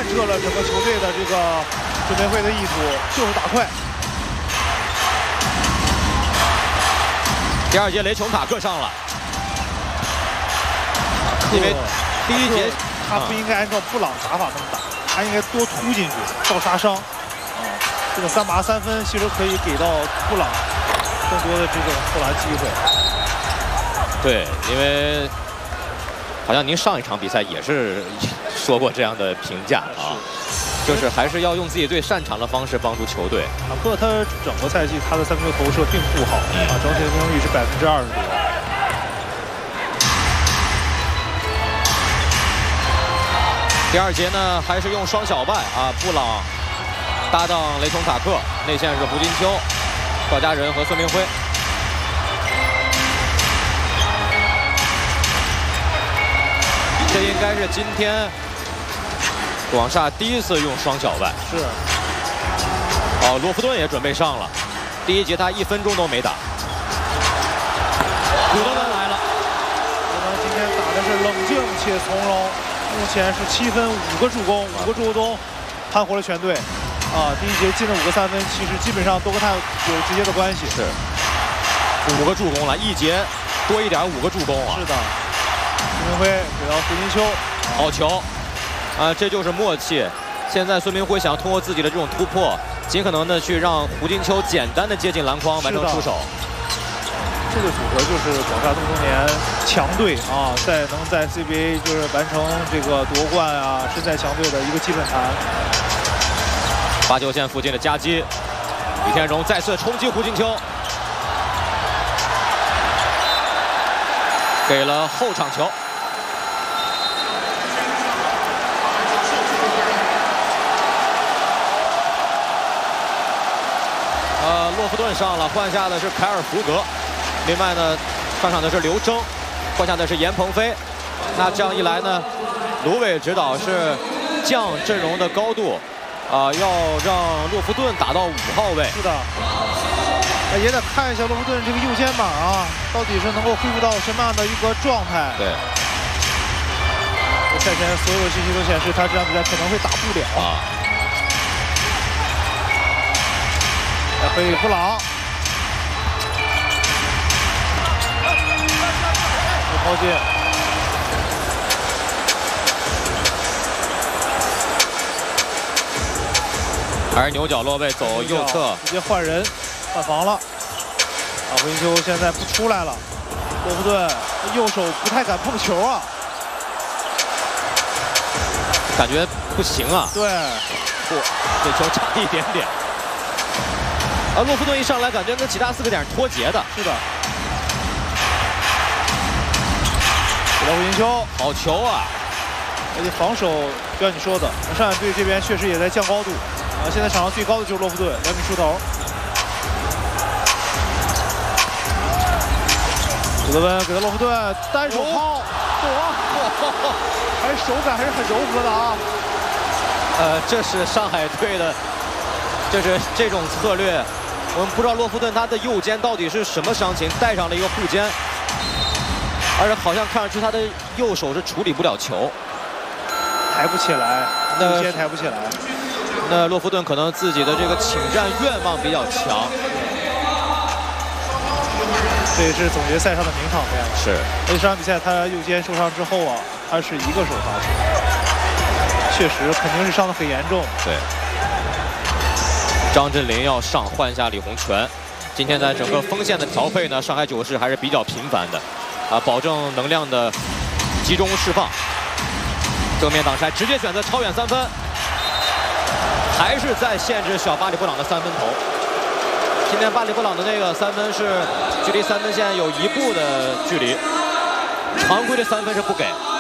彻了整个球队的这个准备会的意图，就是打快。 第二节雷琼塔克上了，因为第一节他不应该按照布朗打法那么打，他应该多突进去，造杀伤。这个3罚3分其实可以给到布朗更多的这种投篮机会。 对，因为好像您上一场比赛也是说过这样的评价啊。就是还是要用自己最擅长的方式帮助球队。 塔克他整个赛季他的3分球投射并不好啊，整体的命中率是20%多。 第二节呢，还是用双小外啊，布朗搭档雷琼塔克，内线是胡金秋、赵家人和孙明辉。这应该是今天广厦第一次用双小外。 是。 哦，洛夫顿也准备上了。第一节他1分钟都没打。古德文来了。 古德文今天打的是冷静且从容，目前是7分5个助攻，5个助攻，盘活了全队。啊，第一节进了5个3分，其实基本上都跟他有直接的关系。 是。5个助攻了，一节多一点5个助攻啊。 是的。孙明辉给到胡金秋， 好球。啊，这就是默契。现在孙明辉想通过自己的这种突破，尽可能的去让胡金秋简单的接近篮筐，完成出手。 这个组合就是广厦这么多年强队啊，能在 CBA 就是完成这个夺冠啊，身在强队的一个基本盘。 罚球线附近的夹击，李天荣再次冲击胡金秋，给了后场球。洛夫顿上了，换下的是凯尔福格。另外呢，上场的是刘铮，换下的是严鹏飞。那这样一来呢，卢伟指导是降阵容的高度，要让洛夫顿打到5号位。 是的，也得看一下洛夫顿这个右肩膀啊，到底是能够恢复到什么样的一个状态。 对。 赛前所有的信息都显示，他这场比赛可能会打不了啊。来回布朗，抛进， 还是牛角落位走右侧， 直接换人，换防了。啊，胡金秋现在不出来了，洛夫顿右手不太敢碰球啊， 感觉不行啊。 对， 这球差一点点。洛夫顿一上来，感觉跟其他4个点脱节的。 是的。给到胡金秋， 好球啊！ 而且防守，就像你说的，上海队这边确实也在降高度。啊，现在场上最高的就是洛夫顿，2米出头。古德温给到洛夫顿，单手抛，还是手感还是很柔和的啊。 这是上海队的，就是这种策略。我们不知道洛夫顿他的右肩到底是什么伤情，带上了一个护肩，而且好像看上去他的右手是处理不了球， 抬不起来，右肩抬不起来。 那洛夫顿可能自己的这个请战愿望比较强。 这也是总决赛上的名场面。 是。 这场比赛他右肩受伤之后啊，他是1个手罚球，确实肯定是伤得很严重。 对。张镇麟要上，换下李洪权。今天在整个锋线的调配呢，上海九世还是比较频繁的，保证能量的集中释放。正面挡拆，直接选择超远3分，还是在限制小巴里布朗的3分投。今天巴里布朗的那个3分是距离3分线有1步的距离，常规的3分是不给。